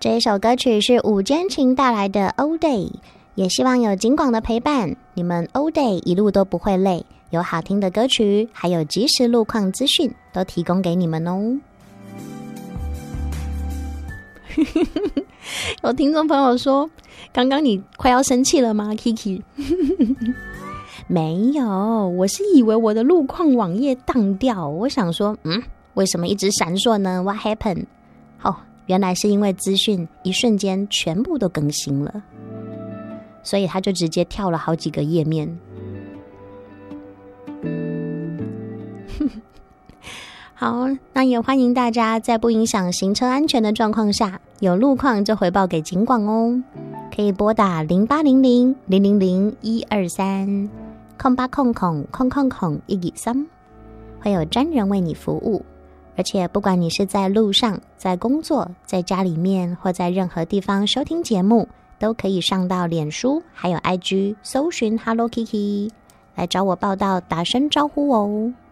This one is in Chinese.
这一首歌曲是五间琴带来的 All Day， 也希望有警广的陪伴，你们 All Day 一路都不会累，有好听的歌曲，还有即时路况资讯都提供给你们哦。有听众朋友说，刚刚你快要生气了吗 Kiki？ 没有，我是以为我的路况网页当掉，我想说为什么一直闪烁呢？ What happened？ 原来是因为资讯一瞬间全部都更新了，所以他就直接跳了好几个页面。好，那也欢迎大家在不影响行车安全的状况下，有路况就回报给警广哦。可以拨打0800-000-123 0800-123，会有专人为你服务。而且不管你是在路上、在工作、在家里面或在任何地方收听节目，都可以上到脸书还有 IG 搜寻 Hello Kiki 来找我报道，打声招呼哦。